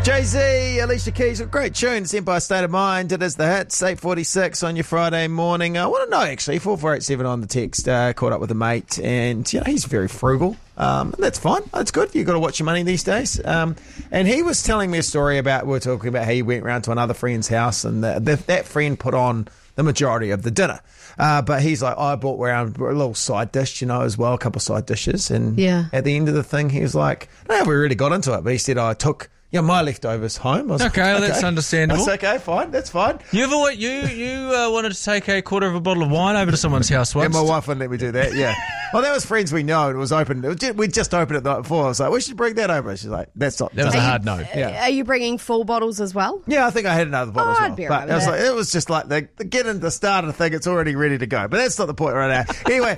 Jay-Z, Alicia Keys, a great tune, Empire State of Mind. It is the hits, 8:46 on your Friday morning. I want to know, actually, 4487 on the text, caught up with a mate, and he's very frugal. And that's fine. That's good. You've got to watch your money these days. And he was telling me a story about, we were talking about how he went round to another friend's house, and that friend put on the majority of the dinner. But he's like, I brought around a little side dish, as well, a couple of side dishes. And at the end of the thing, he was like, I don't know if we really got into it, but he said, I took my leftovers home. I was okay, like, that's understandable. That's okay, fine, that's fine. You ever wanted to take a quarter of a bottle of wine over to someone's house once? Yeah, my wife wouldn't let me do that, yeah. Well, that was friends we know. It was open. We just opened it the night before. I was like, we should bring that over. She's like, that's not. That was a hard no. Yeah. Are you bringing full bottles as well? Yeah, I think I had another bottle as well. I'd be But it was just like the get into the start of the thing. It's already ready to go. But that's not the point right now. Anyway,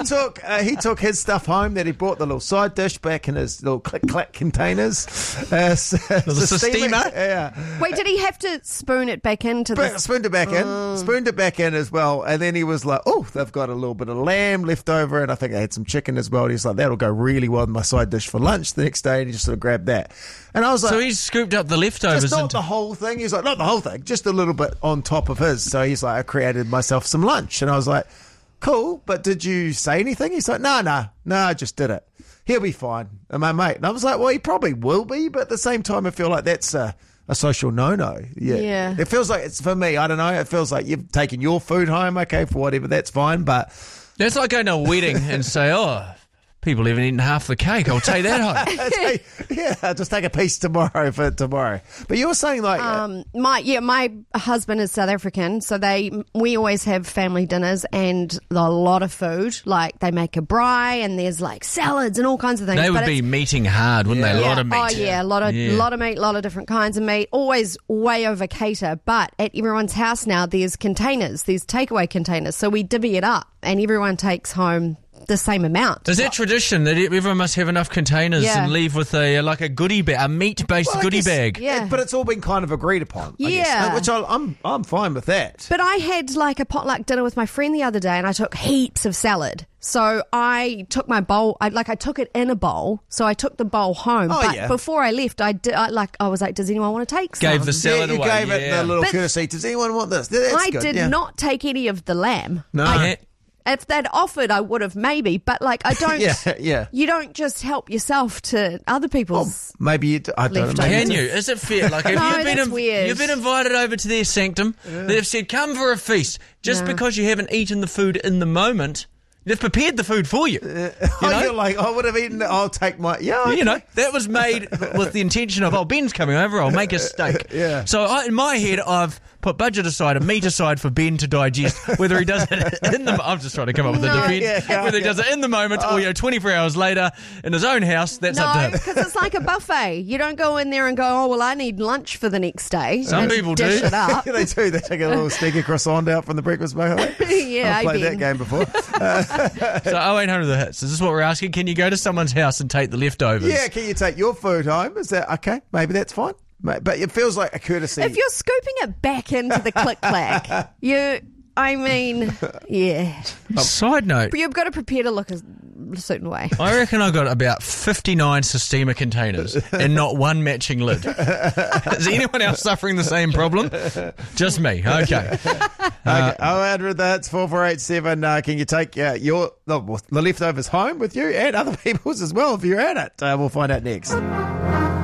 he took his stuff home that he brought, the little side dish, back in his little click-clack containers. The steamer? Yeah. Wait, did he have to spoon it back into the... Spooned it back in. Spooned it back in as well. And then he was like, oh, they've got a little bit of lamb left over, and I think they had some chicken as well. And he's like, that'll go really well with my side dish for lunch the next day. And he just sort of grabbed that. And I was like... So he's scooped up the leftovers. Just not the whole thing. He's like, not the whole thing, just a little bit on top of his. So he's like, I created myself some lunch. And I was like, cool, but did you say anything? He's like, no, I just did it. He'll be fine. And my mate. And I was like, well, he probably will be, but at the same time, I feel like that's a social no-no. Yeah. It feels like it's, for me, I don't know, it feels like you've taken your food home, okay, for whatever, that's fine, but... That's like going to a wedding and say, people haven't eaten half the cake. I'll take that home. I'll just take a piece tomorrow for tomorrow. But you were saying like... my husband is South African, so we always have family dinners and a lot of food. Like they make a braai and there's like salads and all kinds of things. They would be meeting hard, wouldn't they? A lot of meat. Oh yeah, a lot of meat, a lot of different kinds of meat. Always way over cater. But at everyone's house now, there's containers, there's takeaway containers. So we divvy it up and everyone takes home the same amount. Is that tradition that everyone must have enough containers and leave with a goodie bag, a meat-based goodie bag? Yeah, but it's all been kind of agreed upon. I guess, which I'm fine with that. But I had like a potluck dinner with my friend the other day, and I took heaps of salad. So I took my bowl. I took it in a bowl. So I took the bowl home. But before I left, I was like, does anyone want to take some? Gave the salad away. You gave it the little courtesy. Does anyone want this? That's I good. did not take any of the lamb. No. If they'd offered, I would have maybe, but like I don't. You don't just help yourself to other people's. Maybe you. I don't know. Can you? Is it fair? Like if weird. You've been invited over to their sanctum, they've said come for a feast. Just because you haven't eaten the food in the moment, they've prepared the food for you. You're like, I would have eaten it. I'll take my Okay. That was made with the intention of Ben's coming over. I'll make a steak. So in my head, I've put budget aside and meat aside for Ben to digest. Whether he does it in the... I'm just trying to come up with a defence. Whether he does it in the moment or 24 hours later in his own house, that's up to him. No, because it's like a buffet. You don't go in there and go, I need lunch for the next day. Some people dish do. It up. They do. They take a little sneaky croissant out from the breakfast buffet. I've played that game before. So 0800 the hits. Is this what we're asking? Can you go to someone's house and take the leftovers? Yeah, can you take your food home? Is that okay? Maybe that's fine. But it feels like a courtesy. If you're scooping it back into the click-clack, Side note. But you've got to prepare to look a certain way. I reckon I got about 59 Sistema containers and not one matching lid. Is anyone else suffering the same problem? Just me. Okay. 0800 that's 4487. Can you take the leftovers home with you and other people's as well if you're at it? We'll find out next.